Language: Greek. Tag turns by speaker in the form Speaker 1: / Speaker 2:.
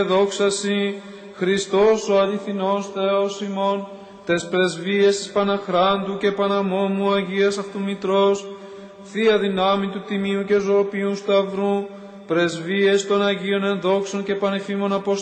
Speaker 1: δόξαση, Χριστός ο αληθινός Θεός ημών, τες πρεσβείες της Παναχράντου και Παναμόμου Αγίας αυτού Μητρός, Θεία δυνάμει του Τιμίου και Ζωοποιού Σταυρού, πρεσβείες των Αγίων Ενδόξων και Πανεφήμων Αποστόλων,